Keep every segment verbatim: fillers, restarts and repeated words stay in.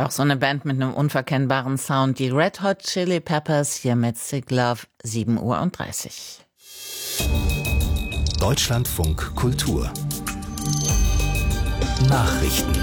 Auch so eine Band mit einem unverkennbaren Sound, die Red Hot Chili Peppers, hier mit Sick Love, sieben Uhr dreißig. Deutschlandfunk Kultur Nachrichten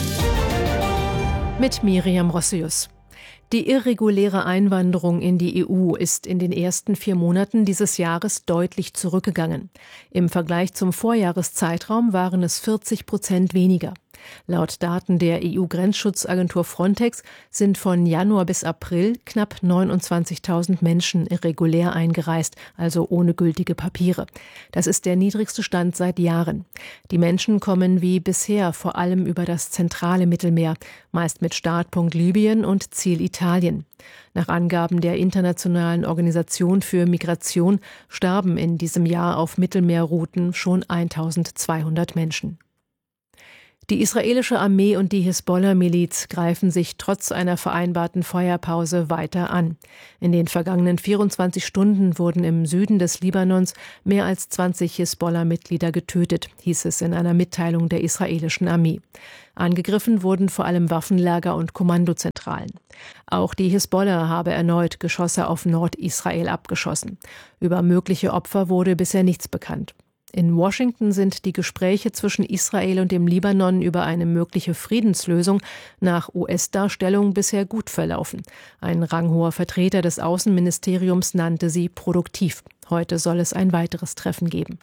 mit Miriam Rossius. Die irreguläre Einwanderung in die E U ist in den ersten vier Monaten dieses Jahres deutlich zurückgegangen. Im Vergleich zum Vorjahreszeitraum waren es vierzig Prozent weniger. Laut Daten der E U-Grenzschutzagentur Frontex sind von Januar bis April knapp neunundzwanzigtausend Menschen irregulär eingereist, also ohne gültige Papiere. Das ist der niedrigste Stand seit Jahren. Die Menschen kommen wie bisher vor allem über das zentrale Mittelmeer, meist mit Startpunkt Libyen und Ziel Italien. Nach Angaben der Internationalen Organisation für Migration starben in diesem Jahr auf Mittelmeerrouten schon eintausendzweihundert Menschen. Die israelische Armee und die Hisbollah-Miliz greifen sich trotz einer vereinbarten Feuerpause weiter an. In den vergangenen vierundzwanzig Stunden wurden im Süden des Libanons mehr als zwanzig Hisbollah-Mitglieder getötet, hieß es in einer Mitteilung der israelischen Armee. Angegriffen wurden vor allem Waffenlager und Kommandozentralen. Auch die Hisbollah habe erneut Geschosse auf Nordisrael abgeschossen. Über mögliche Opfer wurde bisher nichts bekannt. In Washington sind die Gespräche zwischen Israel und dem Libanon über eine mögliche Friedenslösung nach U S-Darstellung bisher gut verlaufen. Ein ranghoher Vertreter des Außenministeriums nannte sie produktiv. Heute soll es ein weiteres Treffen geben.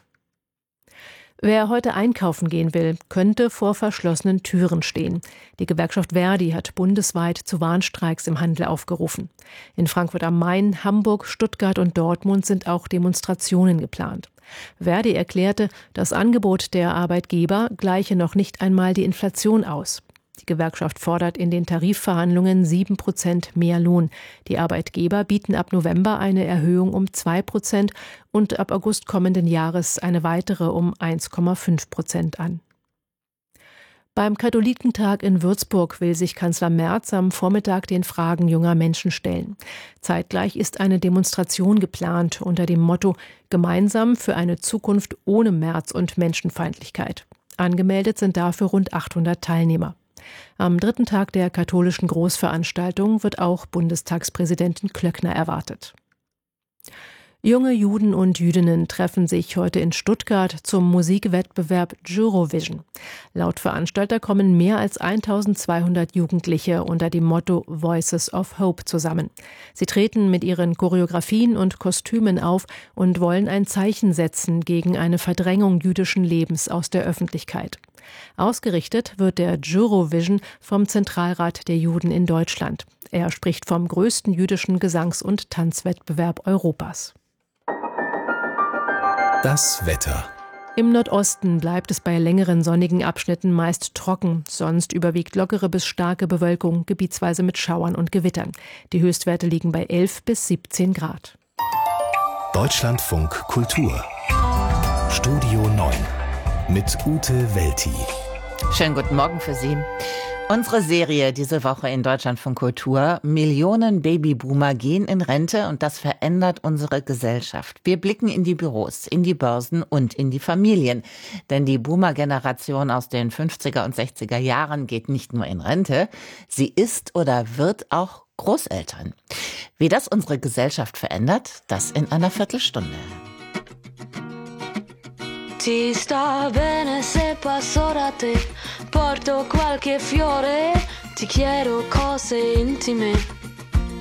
Wer heute einkaufen gehen will, könnte vor verschlossenen Türen stehen. Die Gewerkschaft Verdi hat bundesweit zu Warnstreiks im Handel aufgerufen. In Frankfurt am Main, Hamburg, Stuttgart und Dortmund sind auch Demonstrationen geplant. Verdi erklärte, das Angebot der Arbeitgeber gleiche noch nicht einmal die Inflation aus. Die Gewerkschaft fordert in den Tarifverhandlungen sieben Prozent mehr Lohn. Die Arbeitgeber bieten ab November eine Erhöhung um zwei Prozent und ab August kommenden Jahres eine weitere um eins Komma fünf Prozent an. Beim Katholikentag in Würzburg will sich Kanzler Merz am Vormittag den Fragen junger Menschen stellen. Zeitgleich ist eine Demonstration geplant unter dem Motto »Gemeinsam für eine Zukunft ohne Merz und Menschenfeindlichkeit«. Angemeldet sind dafür rund achthundert Teilnehmer. Am dritten Tag der katholischen Großveranstaltung wird auch Bundestagspräsidentin Klöckner erwartet. Junge Juden und Jüdinnen treffen sich heute in Stuttgart zum Musikwettbewerb Eurovision. Laut Veranstalter kommen mehr als eintausendzweihundert Jugendliche unter dem Motto Voices of Hope zusammen. Sie treten mit ihren Choreografien und Kostümen auf und wollen ein Zeichen setzen gegen eine Verdrängung jüdischen Lebens aus der Öffentlichkeit. Ausgerichtet wird der Eurovision vom Zentralrat der Juden in Deutschland. Er spricht vom größten jüdischen Gesangs- und Tanzwettbewerb Europas. Das Wetter. Im Nordosten bleibt es bei längeren sonnigen Abschnitten meist trocken, sonst überwiegt lockere bis starke Bewölkung, gebietsweise mit Schauern und Gewittern. Die Höchstwerte liegen bei elf bis siebzehn Grad. Deutschlandfunk Kultur Studio neun mit Ute Welti. Schönen guten Morgen für Sie. Unsere Serie diese Woche in Deutschlandfunk Kultur. Millionen Babyboomer gehen in Rente und das verändert unsere Gesellschaft. Wir blicken in die Büros, in die Börsen und in die Familien. Denn die Boomer-Generation aus den fünfziger und sechziger Jahren geht nicht nur in Rente, sie ist oder wird auch Großeltern. Wie das unsere Gesellschaft verändert, das in einer Viertelstunde. Ti sta bene se passo da te, porto qualche fiore, ti chiedo cose intime.